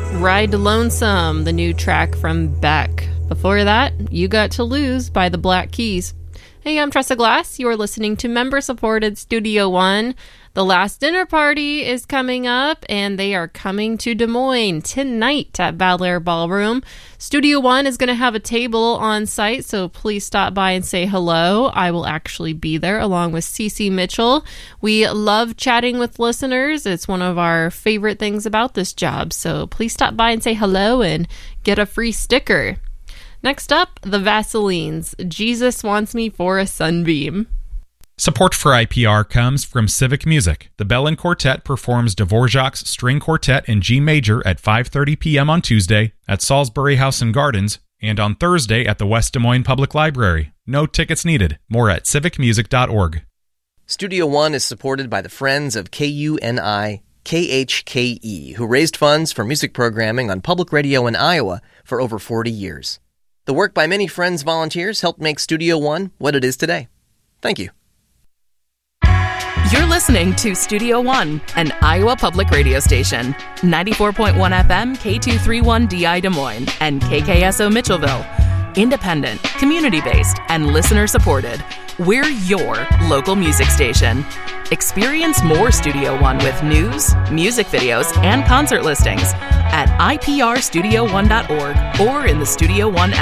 Ride Lonesome, the new track from Beck. Before that, You Got to Lose by the Black Keys. Hey, I'm Tressa Glass. You're listening to member-supported Studio One. The Last Dinner Party is coming up, and they are coming to Des Moines tonight at Bel-Air Ballroom. Studio One is going to have a table on site, so please stop by and say hello. I will actually be there along with Cece Mitchell. We love chatting with listeners. It's one of our favorite things about this job, so please stop by and say hello and get a free sticker. Next up, the Vaselines. Jesus Wants Me for a Sunbeam. Support for IPR comes from Civic Music. The Bellin Quartet performs Dvorak's String Quartet in G Major at 5:30 p.m. on Tuesday at Salisbury House and Gardens, and on Thursday at the West Des Moines Public Library. No tickets needed. More at civicmusic.org. Studio One is supported by the Friends of KUNI KHKE, who raised funds for music programming on public radio in Iowa for over 40 years. The work by many Friends volunteers helped make Studio One what it is today. Thank you. You're listening to Studio One, an Iowa public radio station. 94.1 FM, K231DI Des Moines, and KKSO Mitchellville. Independent, community-based, and listener-supported. We're your local music station. Experience more Studio One with news, music videos, and concert listings at iprstudio1.org or in the Studio One app.